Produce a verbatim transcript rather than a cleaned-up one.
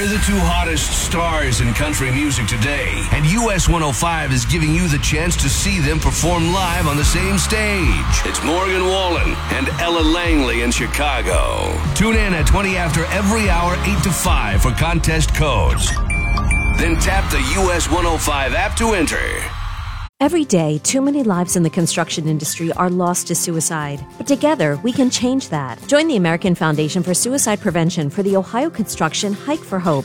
They're the two hottest stars in country music today, and U S one oh five is giving you the chance to see them perform live on the same stage. It's Morgan Wallen and Ella Langley in Chicago. Tune in at twenty after every hour, eight to five for contest codes. Then tap the U S one oh five app to enter. Every day, too many lives in the construction industry are lost to suicide. But together, we can change that. Join the American Foundation for Suicide Prevention for the Ohio Construction Hike for Hope